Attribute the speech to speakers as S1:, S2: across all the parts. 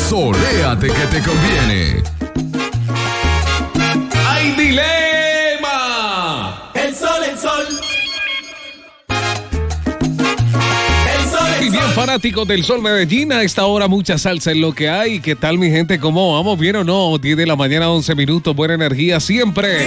S1: Soléate que te conviene.
S2: ¡Hay dilema!
S3: El sol, el sol.
S2: Y bien, fanáticos del Sol Medellín, a esta hora mucha salsa en lo que hay. ¿Qué tal, mi gente? ¿Cómo vamos? ¿Bien o no? 10 de la mañana, 11 minutos. Buena energía siempre.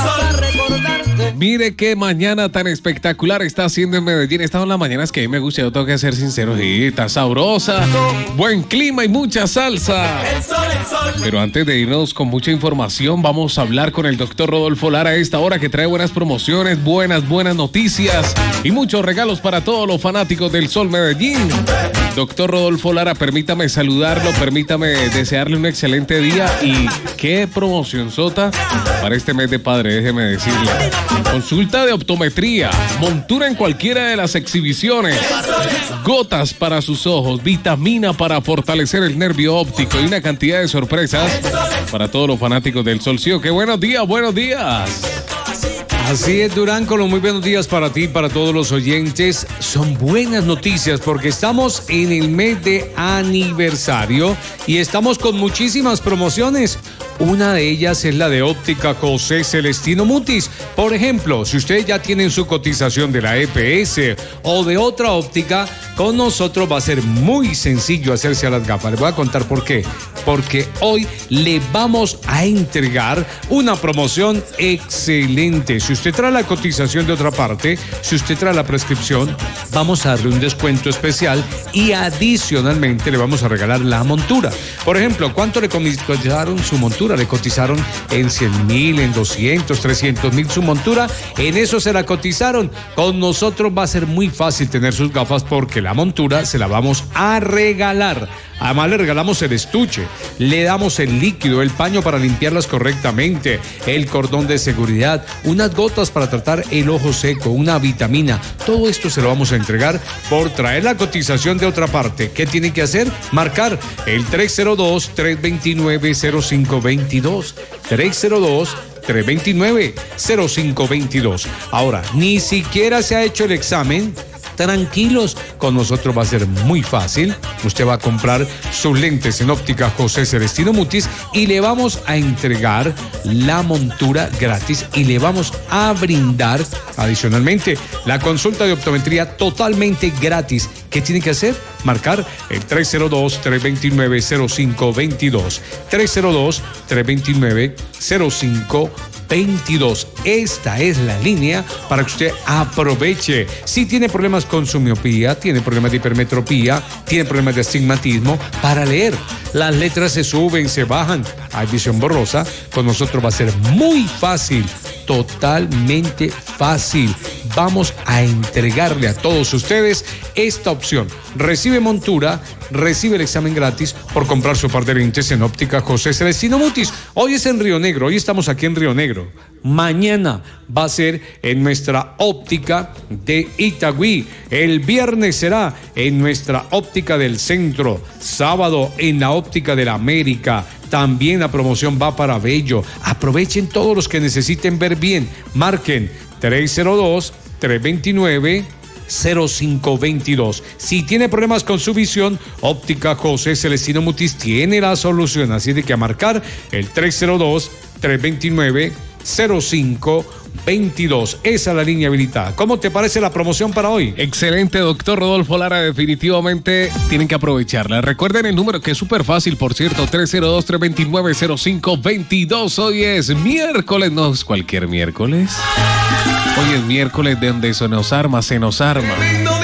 S2: Mire qué mañana tan espectacular está haciendo en Medellín. Esta en las mañanas que a mí me gusta, yo tengo que ser sincero. Sí, está sabrosa, buen clima y mucha salsa. Pero antes de irnos con mucha información, vamos a hablar con el doctor Rodolfo Lara a esta hora, que trae buenas promociones, buenas noticias y muchos regalos para todos los fanáticos del Sol Medellín. Doctor Rodolfo Lara, permítame saludarlo, permítame desearle un excelente día y qué promoción sota para este mes de padre, déjeme decirle. Consulta de optometría, montura en cualquiera de las exhibiciones, gotas para sus ojos, vitamina para fortalecer el nervio óptico y una cantidad de sorpresas para todos los fanáticos del Sol. Sí, ¡qué buenos días, buenos días!
S4: Así es, Durán, con los muy buenos días para ti, para todos los oyentes. Son buenas noticias porque estamos en el mes de aniversario y estamos con muchísimas promociones. Una de ellas es la de Óptica José Celestino Mutis. Por ejemplo, si ustedes ya tienen su cotización de la EPS o de otra óptica, con nosotros va a ser muy sencillo hacerse a las gafas. Les voy a contar por qué. Porque hoy le vamos a entregar una promoción excelente. Si usted trae la cotización de otra parte, si usted trae la prescripción, vamos a darle un descuento especial y adicionalmente le vamos a regalar la montura. Por ejemplo, ¿cuánto le cotizaron su montura? Le cotizaron en 100,000, en 200, 300,000 su montura. En eso se la cotizaron. Con nosotros va a ser muy fácil tener sus gafas porque la montura se la vamos a regalar. Además le regalamos el estuche, le damos el líquido, el paño para limpiarlas correctamente, el cordón de seguridad, unas gotas para tratar el ojo seco, una vitamina. Todo esto se lo vamos a entregar por traer la cotización de otra parte. ¿Qué tiene que hacer? Marcar el 302-329-0522. 302-329-0522. Ahora, ni siquiera se ha hecho el examen. Tranquilos, con nosotros va a ser muy fácil. Usted va a comprar sus lentes en Óptica José Celestino Mutis y le vamos a entregar la montura gratis y le vamos a brindar adicionalmente la consulta de optometría totalmente gratis. ¿Qué tiene que hacer? Marcar el 302-329-0522. 302-329-0522. Esta es la línea para que usted aproveche. Si tiene problemas con su miopía, tiene problemas de hipermetropía, tiene problemas de astigmatismo, para leer. Las letras se suben, se bajan, hay visión borrosa. Con nosotros va a ser muy fácil, totalmente fácil. Vamos a entregarle a todos ustedes esta opción. Recibe montura, recibe el examen gratis por comprar su par de lentes en Óptica José Celestino Mutis. Hoy es en Río Negro, hoy estamos aquí en Río Negro. Mañana va a ser en nuestra óptica de Itagüí. El viernes será en nuestra óptica del centro. Sábado en la óptica de la América. También la promoción va para Bello. Aprovechen todos los que necesiten ver bien. Marquen 302-329-0522. Si tiene problemas con su visión, Óptica José Celestino Mutis tiene la solución. Así de que a marcar el 302-329-0522. Esa es la línea habilitada. ¿Cómo te parece la promoción para hoy?
S2: Excelente, doctor Rodolfo Lara. Definitivamente tienen que aprovecharla. Recuerden el número, que es súper fácil, por cierto, 302-329-0522. Hoy es miércoles, no es cualquier miércoles. Hoy es miércoles de donde se nos arma.